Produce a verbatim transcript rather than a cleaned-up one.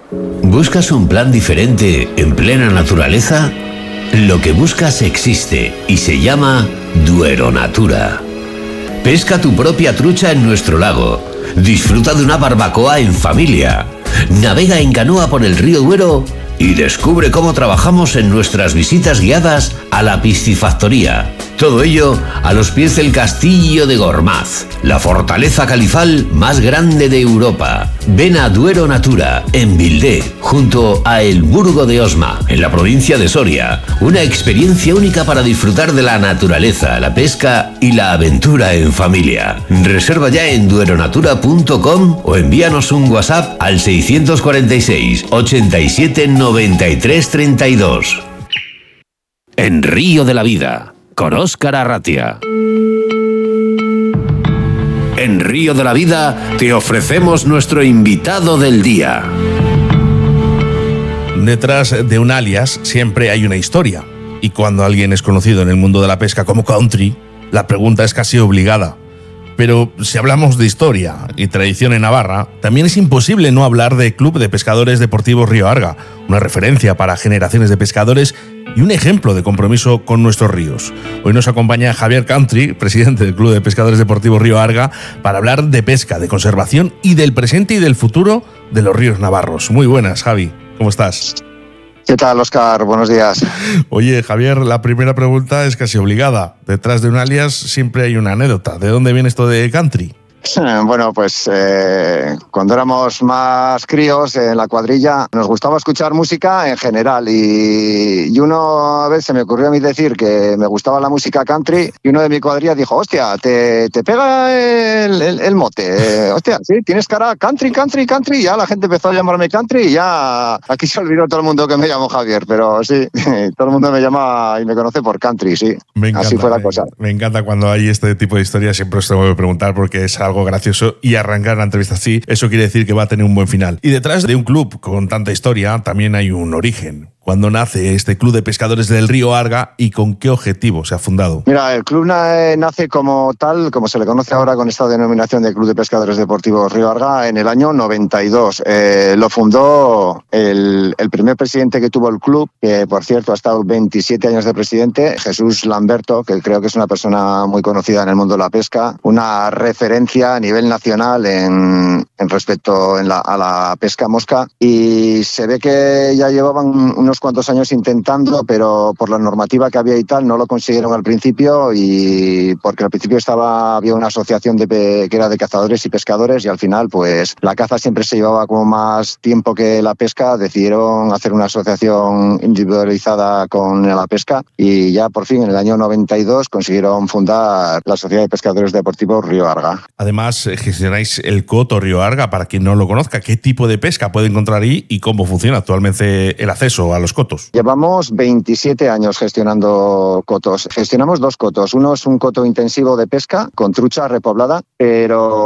¿Buscas un plan diferente en plena naturaleza? Lo que buscas existe y se llama Duero Natura. Pesca tu propia trucha en nuestro lago. Disfruta de una barbacoa en familia. Navega en canoa por el río Duero y descubre cómo trabajamos en nuestras visitas guiadas a la piscifactoría. Todo ello a los pies del Castillo de Gormaz, la fortaleza califal más grande de Europa. Ven a Duero Natura, en Vildé, junto a El Burgo de Osma, en la provincia de Soria. Una experiencia única para disfrutar de la naturaleza, la pesca y la aventura en familia. Reserva ya en dueronatura punto com o envíanos un WhatsApp al seiscientos cuarenta y seis, ochenta y siete, noventa y tres, treinta y dos. En Río de la Vida, con Óscar Arratia. En Río de la Vida te ofrecemos nuestro invitado del día. Detrás de un alias siempre hay una historia. Y cuando alguien es conocido en el mundo de la pesca como country, la pregunta es casi obligada. Pero si hablamos de historia y tradición en Navarra, también es imposible no hablar de Club de Pescadores Deportivos Río Arga, una referencia para generaciones de pescadores y un ejemplo de compromiso con nuestros ríos. Hoy nos acompaña Javier Country, presidente del Club de Pescadores Deportivos Río Arga, para hablar de pesca, de conservación y del presente y del futuro de los ríos navarros. Muy buenas, Javi. ¿Cómo estás? ¿Qué tal, Óscar? Buenos días. Oye, Javier, la primera pregunta es casi obligada. Detrás de un alias siempre hay una anécdota. ¿De dónde viene esto de country? Bueno, pues eh, cuando éramos más críos en la cuadrilla nos gustaba escuchar música en general y, y uno a veces se me ocurrió a mí decir que me gustaba la música country y uno de mi cuadrilla dijo, hostia, te, te pega el, el, el mote, eh, hostia, sí, tienes cara country, country, country y ya la gente empezó a llamarme country y ya aquí se olvidó todo el mundo que me llamo Javier, pero sí, todo el mundo me llama y me conoce por country, sí, me encanta, así fue la me, cosa. Me encanta cuando hay este tipo de historias, siempre os tengo que preguntar porque es algo gracioso y arrancar la entrevista así, eso quiere decir que va a tener un buen final. Y detrás de un club con tanta historia también hay un origen. ¿Cuándo nace este Club de Pescadores del Río Arga y con qué objetivo se ha fundado? Mira, el club nace como tal, como se le conoce ahora con esta denominación de Club de Pescadores Deportivos Río Arga, en el año noventa y dos. Eh, lo fundó el, el primer presidente que tuvo el club, que por cierto ha estado veintisiete años de presidente, Jesús Lamberto, que creo que es una persona muy conocida en el mundo de la pesca, una referencia a nivel nacional en, en respecto en la, a la pesca mosca, y se ve que ya llevaban unos cuantos años intentando, pero por la normativa que había y tal no lo consiguieron al principio, y porque al principio estaba había una asociación de, que era de cazadores y pescadores y al final pues la caza siempre se llevaba como más tiempo que la pesca, decidieron hacer una asociación individualizada con la pesca y ya por fin en el año noventa y dos consiguieron fundar la Sociedad de Pescadores Deportivos Río Arga. Además gestionáis el Coto Río Arga, para quien no lo conozca, ¿qué tipo de pesca puede encontrar ahí y cómo funciona actualmente el acceso a los cotos? Llevamos veintisiete años gestionando cotos. Gestionamos dos cotos. Uno es un coto intensivo de pesca con trucha repoblada, pero